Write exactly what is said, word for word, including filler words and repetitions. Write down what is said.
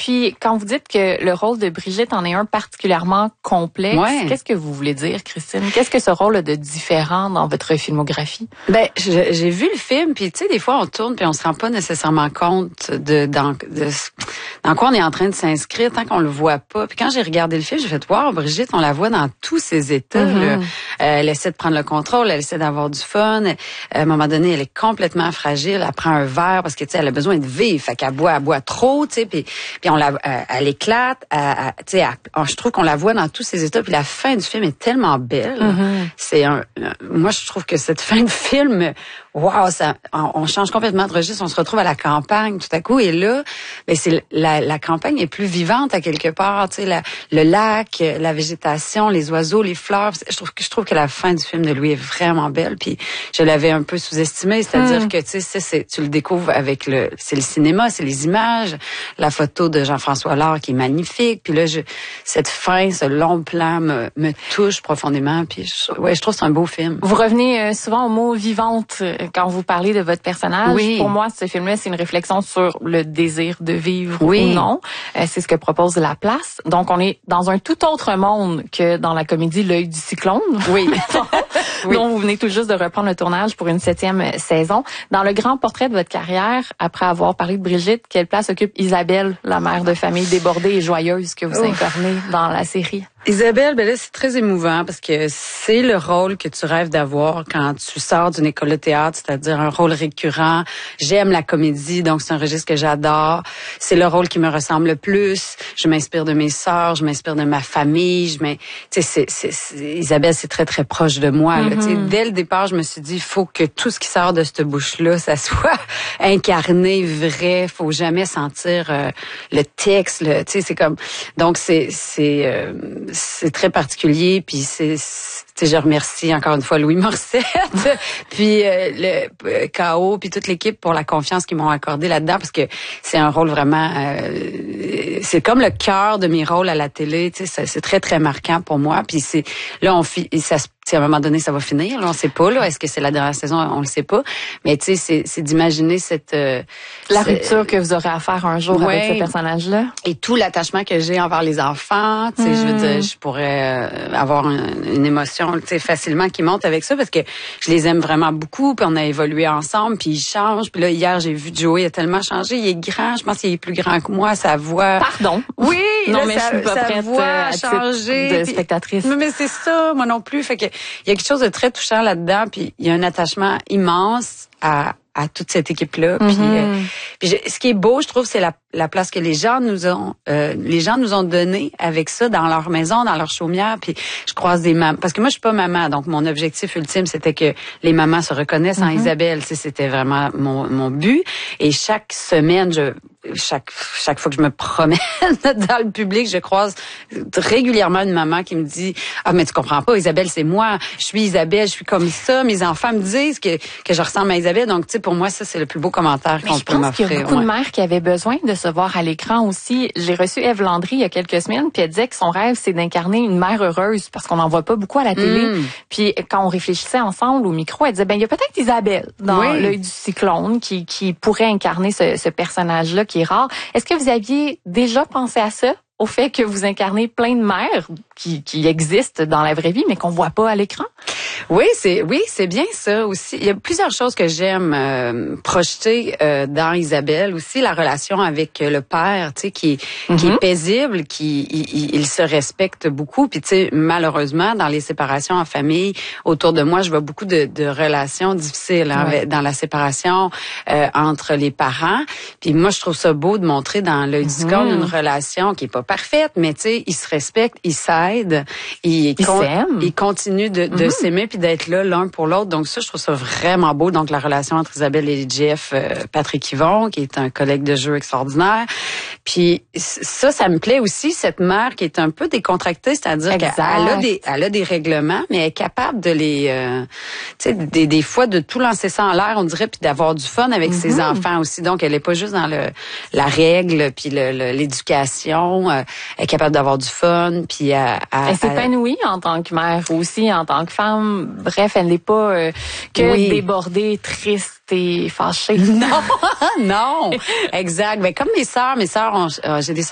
puis quand vous dites que le rôle de Brigitte en est un particulièrement complexe, ouais. qu'est-ce que vous voulez dire, Christine? Qu'est-ce que ce rôle a de différent dans votre filmographie? Ben, j'ai vu le film, puis tu sais, des fois on tourne puis on se rend pas nécessairement compte de dans, de, dans quoi on est en train de s'inscrire tant qu'on le voit pas. Puis quand j'ai regardé le film, j'ai fait wow, Brigitte, on la voit dans tous ses états. Mm-hmm. Là. Euh, elle essaie de prendre le contrôle, elle essaie d'avoir du fun. Euh, à un moment donné, elle est complètement fragile. Elle prend un verre parce que tu sais, elle a besoin de vivre. Fait qu'elle boit, elle boit trop, tu sais. Puis puis on la, euh, elle éclate. Tu sais, je trouve qu'on la voit dans tous ses états. Puis la fin du film est tellement belle. Mm-hmm. C'est un, moi je trouve que cette fin de film, wow, ça, on, on change complètement de registre. On se retrouve à la campagne tout à coup. Et là, ben c'est la, la campagne est plus vivante à quelque part. Tu sais, la, le lac, la végétation, les oiseaux, les fleurs. Je trouve que je trouve que la fin du film de Louis est vraiment belle. Puis je l'avais un peu sous-estimé, c'est-à-dire mm. que tu sais, c'est, c'est, tu le découvres avec le, c'est le cinéma, c'est les images, la photo de Jean-François Allard qui est magnifique. Puis là, je, cette fin, ce long plan me, me touche profondément. Puis je, ouais, je trouve que c'est un beau film. Vous revenez euh, souvent au mot vivante quand vous parlez de votre personnage. Oui. Pour moi, ce film-là, c'est une réflexion sur le désir de vivre oui. ou non. Euh, c'est ce que propose La Place. Donc, on est dans un tout autre monde que dans la comédie L'œil du cyclone. Oui. oui. dont vous venez tout juste de reprendre le tournage pour une septième saison. Dans le grand portrait de votre carrière, après avoir parlé de Brigitte, quelle place occupe Isabelle, la mère de famille débordée et joyeuse que vous oh. incarnez dans la série? Isabelle, ben là, c'est très émouvant parce que c'est le rôle que tu rêves d'avoir quand tu sors d'une école de théâtre, c'est-à-dire un rôle récurrent. J'aime la comédie, donc c'est un registre que j'adore. C'est le rôle qui me ressemble le plus. Je m'inspire de mes sœurs, je m'inspire de ma famille. Je m'in... tu sais, c'est, c'est, c'est... Isabelle, c'est très, très proche de moi. Mm-hmm. Là, tu sais, dès le départ, je me suis dit, il faut que tout ce qui sort de cette bouche-là, ça soit incarné, vrai. Faut jamais sentir euh, le texte. Tu sais, c'est comme... Donc, c'est... c'est euh... c'est très particulier, puis c'est, c'est je remercie encore une fois Louis Morissette, puis euh, le euh, K O, puis toute l'équipe pour la confiance qu'ils m'ont accordée là-dedans, parce que c'est un rôle vraiment, euh, c'est comme le cœur de mes rôles à la télé, tu sais, c'est, c'est très très marquant pour moi, puis c'est là on fi, ça se à un moment donné, ça va finir. Là, on sait pas. Là, est-ce que c'est la dernière saison On le sait pas. Mais tu sais, c'est, c'est d'imaginer cette euh, la rupture que vous aurez à faire un jour ouais, avec ce personnage-là. Et tout l'attachement que j'ai envers les enfants. Tu sais, mmh. je veux dire, je pourrais euh, avoir une, une émotion, tu sais, facilement qui monte avec ça parce que je les aime vraiment beaucoup. Puis on a évolué ensemble. Puis ils changent. Puis là, hier, j'ai vu Joey, il a tellement changé. Il est grand. Je pense qu'il est plus grand que moi. Sa voix. Pardon. Oui. Non, là, mais sa, je suis pas sa prête voix à changer. De spectatrice. Mais, mais c'est ça, moi non plus. Fait que il y a quelque chose de très touchant là-dedans, puis il y a un attachement immense à à toute cette équipe-là. Mm-hmm. Puis, euh, puis je, ce qui est beau, je trouve, c'est la, la place que les gens nous ont, euh, les gens nous ont donnée avec ça dans leur maison, dans leur chaumière. Puis je croise des mamans, parce que moi je suis pas maman, donc mon objectif ultime c'était que les mamans se reconnaissent mm-hmm. en Isabelle. Tu sais, c'était vraiment mon, mon but. Et chaque semaine, je chaque chaque fois que je me promène dans le public, je croise régulièrement une maman qui me dit ah mais tu comprends pas, Isabelle c'est moi, je suis Isabelle, je suis comme ça. Mes enfants me disent que que je ressemble à Isabelle, donc tu sais pour moi ça c'est le plus beau commentaire mais qu'on peut m'offrir. Je pense qu'il y a beaucoup ouais. de mères qui avaient besoin de se voir à l'écran aussi. J'ai reçu Ève Landry il y a quelques semaines, puis elle disait que son rêve c'est d'incarner une mère heureuse parce qu'on n'en voit pas beaucoup à la télé. Mm. Puis quand on réfléchissait ensemble au micro, elle disait ben il y a peut-être Isabelle dans oui. L'œil du cyclone qui qui pourrait incarner ce, ce personnage-là qui est rare. Est-ce que vous aviez déjà pensé à ça, au fait que vous incarnez plein de mères qui, qui existent dans la vraie vie, mais qu'on voit pas à l'écran? Oui, c'est oui, c'est bien ça aussi. Il y a plusieurs choses que j'aime euh, projeter euh, dans Isabelle aussi, la relation avec le père, tu sais, qui mm-hmm. qui est paisible, qui il, il se respecte beaucoup. Puis tu sais, malheureusement, dans les séparations en famille, autour de moi, je vois beaucoup de, de relations difficiles hein, ouais. dans la séparation euh, entre les parents. Puis moi, je trouve ça beau de montrer dans L'œil mm-hmm. du cyclone une relation qui est pas parfaite, mais tu sais, ils se respectent, ils s'aident, ils, ils con- s'aiment, ils continuent de, de mm-hmm. s'aimer puis d'être là l'un pour l'autre. Donc ça, je trouve ça vraiment beau. Donc la relation entre Isabelle et Jeff, euh, Patrick Yvon, qui est un collègue de jeu extraordinaire. Puis ça, ça me plaît aussi, cette mère qui est un peu décontractée, c'est-à-dire exact. qu'elle a des, elle a des règlements, mais elle est capable de les, euh, tu sais, des, des fois de tout lancer ça en l'air, on dirait, puis d'avoir du fun avec mm-hmm. ses enfants aussi. Donc elle est pas juste dans le la règle puis le, le, l'éducation. Euh, elle est capable d'avoir du fun, puis elle, elle, elle s'épanouit en tant que mère aussi, en tant que femme. Bref, elle n'est pas euh, que oui. débordée, triste et fâchée. Non, non, exact. Mais comme mes sœurs, mes sœurs, ont, euh, j'ai des